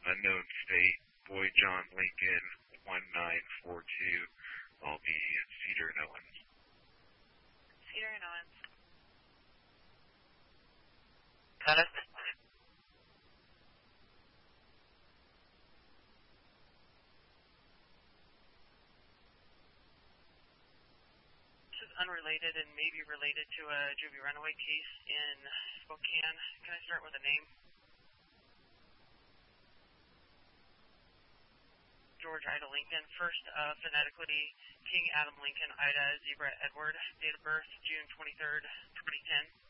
unknown state, Boy John Lincoln 1942. I'll be at Cedar and Owens. Cedar and Owens. Got it. This is unrelated and maybe related to a juvie runaway case in Spokane. Can I start with a name? George Ida Lincoln. First, phonetically, King Adam Lincoln, Ida Zebra Edward. Date of birth, June 23rd, 2010.